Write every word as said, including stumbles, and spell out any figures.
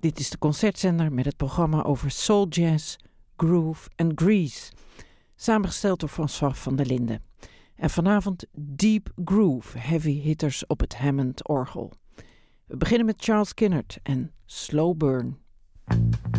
Dit is de concertzender met het programma over soul jazz, groove en grease. Samengesteld door François van der Linden. En vanavond deep groove, heavy hitters op het Hammond orgel. We beginnen met Charles Kinnard en Slow Burn.